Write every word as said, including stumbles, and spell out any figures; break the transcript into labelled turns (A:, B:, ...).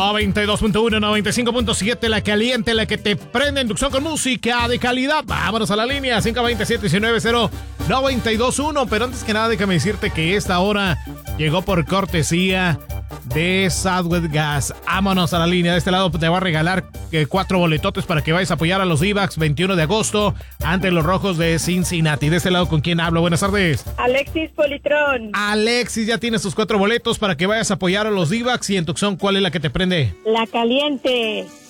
A: noventa y dos punto uno, noventa y cinco punto siete, la caliente, la que te prende en Tucson con música de calidad. Vámonos a la línea cinco dos siete, uno nueve cero, nueve dos uno. Pero antes que nada, déjame decirte que esta hora llegó por cortesía de Southwest Gas. Vámonos a la línea. De este lado te va a regalar eh, cuatro boletotes para que vayas a apoyar a los D-backs veintiuno de agosto ante los Rojos de Cincinnati. De este lado, ¿con quién hablo? Buenas tardes.
B: Alexis Politrón.
A: Alexis, ya tienes tus cuatro boletos para que vayas a apoyar a los D-backs. Y en Tucson, ¿cuál es la que te prende?
B: La caliente.